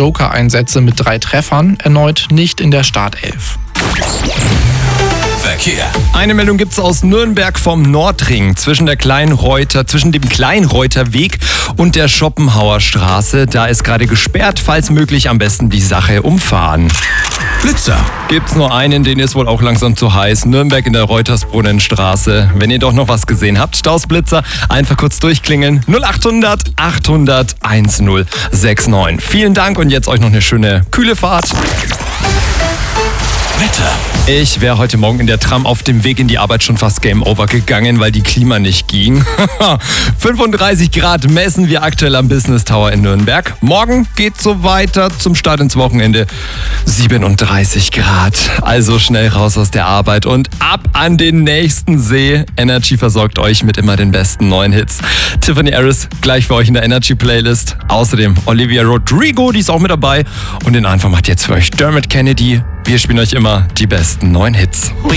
Joker-Einsätze mit 3 Treffern, erneut nicht in der Startelf. Verkehr. Eine Meldung gibt's aus Nürnberg vom Nordring zwischen dem Kleinreuther Weg und der Schopenhauer Straße. Da ist gerade gesperrt, falls möglich am besten die Sache umfahren. Blitzer. Gibt's nur einen, den ist wohl auch langsam zu heiß. Nürnberg in der Reutersbrunnenstraße. Wenn ihr doch noch was gesehen habt, Stausblitzer, einfach kurz durchklingeln. 0800 800 1069. Vielen Dank und jetzt euch noch eine schöne, kühle Fahrt. Wetter. Ich wäre heute Morgen in der Tram auf dem Weg in die Arbeit schon fast Game Over gegangen, weil die Klima nicht ging. 35 Grad messen wir aktuell am Business Tower in Nürnberg. Morgen geht's so weiter zum Start ins Wochenende. 37 Grad. Also schnell raus aus der Arbeit und ab an den nächsten See. Energy versorgt euch mit immer den besten neuen Hits. Tiffany Harris gleich für euch in der Energy Playlist. Außerdem Olivia Rodrigo, die ist auch mit dabei. Und den Anfang macht jetzt für euch Dermot Kennedy. Wir spielen euch immer die besten neuen Hits.